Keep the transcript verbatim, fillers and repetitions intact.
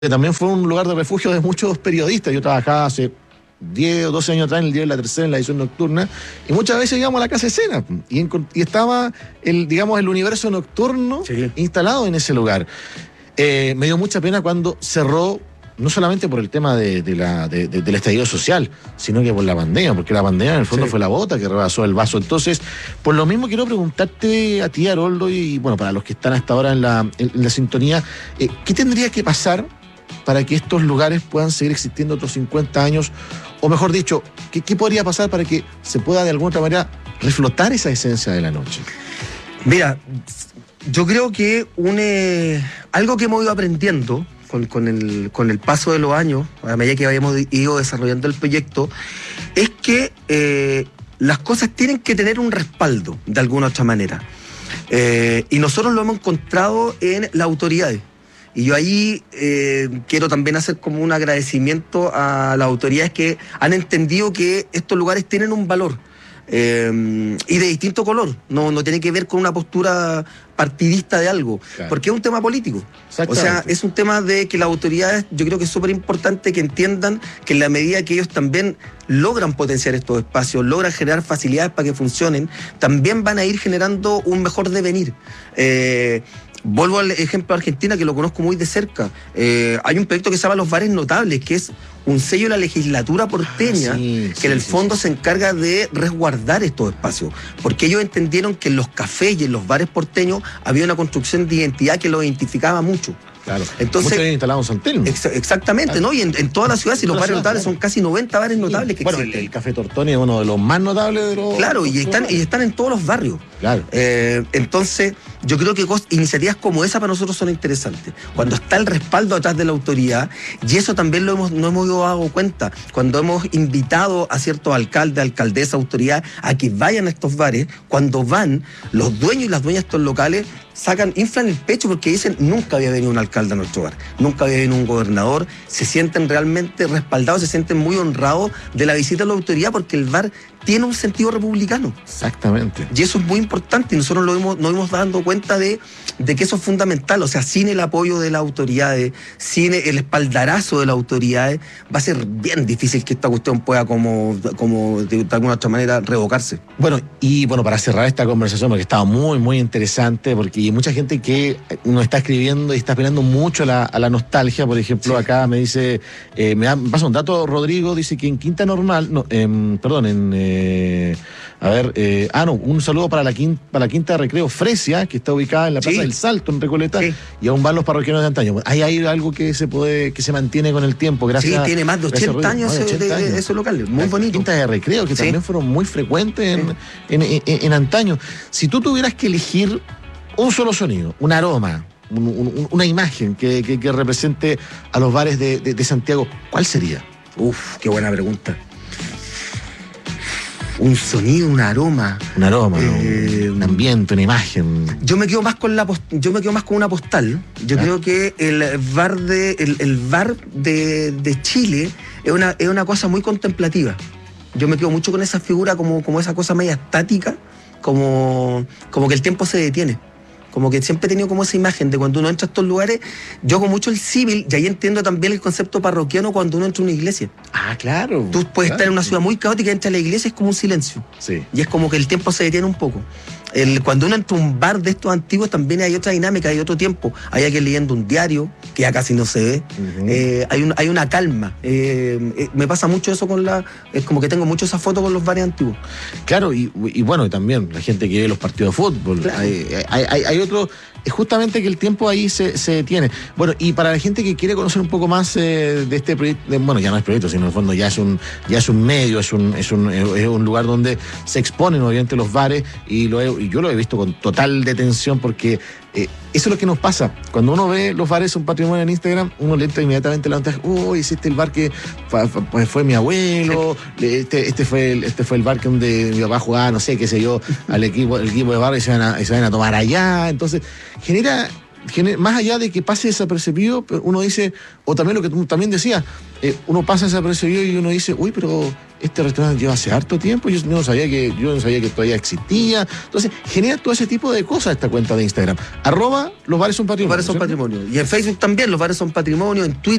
también fue un lugar de refugio de muchos periodistas. Yo trabajaba hace diez o doce años atrás en el Diario La Tercera, en la edición nocturna, y muchas veces íbamos a la casa de escena y, en, y estaba el, digamos, el universo nocturno sí. instalado en ese lugar. Eh, me dio mucha pena cuando cerró, no solamente por el tema de, de la, de, de, del estallido social, sino que por la pandemia, porque la pandemia en el fondo sí. fue la bota que rebasó el vaso. Entonces, por lo mismo quiero preguntarte a ti, Haroldo, y bueno, para los que están hasta ahora en la, en, en la sintonía, eh, ¿qué tendría que pasar para que estos lugares puedan seguir existiendo otros cincuenta años? O mejor dicho, ¿qué, qué podría pasar para que se pueda de alguna otra manera reflotar esa esencia de la noche? Mira, yo creo que un, eh, algo que hemos ido aprendiendo con, con, el, con el paso de los años, a medida que habíamos ido desarrollando el proyecto, es que eh, las cosas tienen que tener un respaldo de alguna otra manera. Eh, y nosotros lo hemos encontrado en las autoridades. Y yo ahí eh, quiero también hacer como un agradecimiento a las autoridades que han entendido que estos lugares tienen un valor eh, y de distinto color. No, no tiene que ver con una postura partidista de algo, claro. porque es un tema político. O sea, es un tema de que las autoridades, yo creo que es súper importante que entiendan que en la medida que ellos también logran potenciar estos espacios, logran generar facilidades para que funcionen, también van a ir generando un mejor devenir. Eh, Vuelvo al ejemplo de Argentina, que lo conozco muy de cerca. Eh, hay un proyecto que se llama Los Bares Notables, que es un sello de la legislatura porteña, ah, sí, que sí, en el fondo sí, sí. se encarga de resguardar estos espacios. Porque ellos entendieron que en los cafés y en los bares porteños había una construcción de identidad que los identificaba mucho. Claro. Entonces, muchos instalados en San Telmo. Ex exactamente, claro. ¿no? Y en, en toda la ciudad, si los bares notables claro. son casi noventa bares notables que bueno, existen. El, el Café Tortoni es uno de los más notables de los... Claro, y están, y están en todos los barrios. Claro. Eh, entonces, yo creo que iniciativas como esa para nosotros son interesantes. Cuando está el respaldo atrás de la autoridad, y eso también lo hemos, no hemos dado cuenta, cuando hemos invitado a ciertos alcaldes, alcaldesas, autoridades a que vayan a estos bares, cuando van, los dueños y las dueñas de estos locales sacan, inflan el pecho porque dicen, nunca había venido un alcalde a nuestro bar, nunca había venido un gobernador, se sienten realmente respaldados, se sienten muy honrados de la visita a la autoridad porque el bar tiene un sentido republicano. Exactamente. Y eso es muy importante y nosotros lo hemos, nos hemos dado cuenta de, de que eso es fundamental. O sea, sin el apoyo de las autoridades, sin el espaldarazo de las autoridades, va a ser bien difícil que esta cuestión pueda como, como de alguna otra manera revocarse. Bueno, y bueno, para cerrar esta conversación, porque estaba muy, muy interesante, porque hay mucha gente que nos está escribiendo y está apelando mucho a la, a la nostalgia. Por ejemplo, sí. acá me dice, eh, me, da, me pasa un dato, Rodrigo, dice que en Quinta Normal, no, eh, perdón, en... Eh, Eh, a ver, eh, ah no, un saludo para la quinta, para la quinta de recreo Fresia, que está ubicada en la Plaza sí. del Salto, en Recoleta, sí. y a un bar Los Parroquianos de antaño. Hay, hay algo que se puede, que se mantiene con el tiempo, gracias. Sí, tiene más de ochenta años, de, ochenta años. De, de esos locales, muy bonito. Quinta de recreo, que sí. también fueron muy frecuentes en, sí. en, en, en, en antaño. Si tú tuvieras que elegir un solo sonido, un aroma, un, un, una imagen que, que, que represente a los bares de, de, de Santiago, ¿cuál sería? Uf, qué buena pregunta. Un sonido, un aroma. Un aroma, eh, un ambiente, una imagen. Yo me quedo más con la yo me quedo más con una postal. Yo ¿Ah? creo que el bar de el, el bar de, de Chile es una, es una cosa muy contemplativa. Yo me quedo mucho con esa figura como, como esa cosa media estática, como, como que el tiempo se detiene. Como que siempre he tenido como esa imagen de cuando uno entra a estos lugares, yo hago mucho el símil, y ahí entiendo también el concepto parroquiano cuando uno entra a una iglesia. Ah, claro. Tú puedes claro. estar en una ciudad muy caótica, entra a la iglesia, es como un silencio. Sí. Y es como que el tiempo se detiene un poco. El, cuando uno entra a un bar de estos antiguos también hay otra dinámica, hay otro tiempo. Hay alguien leyendo un diario, que ya casi no se ve. Uh-huh. eh, hay, un, hay una calma. Eh, eh, me pasa mucho eso con la... Es como que tengo mucho esa foto con los bares antiguos. Claro, y, y bueno, y también la gente que ve los partidos de fútbol. Claro. Hay, hay, hay, hay otro... Es justamente que el tiempo ahí se, se detiene. Bueno, y para la gente que quiere conocer un poco más eh, de este proyecto, de, bueno, ya no es proyecto, sino en el fondo ya es un, ya es un medio, es un, es un, es un lugar donde se exponen obviamente los bares, y, lo he, y yo lo he visto con total detención porque eh, eso es lo que nos pasa. Cuando uno ve los bares, un patrimonio en Instagram, uno le entra inmediatamente la nota, uy, oh, hiciste el bar que fue, fue, fue mi abuelo, este, este, fue el, este fue el bar que donde mi papá jugaba, no sé, qué sé yo, al equipo, el equipo de bar y se van a, y se van a tomar allá. Entonces, genera, genera, más allá de que pase desapercibido, uno dice, o también lo que tú también decías, eh, uno pasa desapercibido y uno dice, uy, pero este restaurante lleva hace harto tiempo, yo no sabía que, yo no sabía que todavía existía. Entonces, genera todo ese tipo de cosas esta cuenta de Instagram. Arroba los bares son patrimonio. Los bares son ¿cierto? patrimonio. Y en Facebook también, los bares son patrimonio, en Twitter.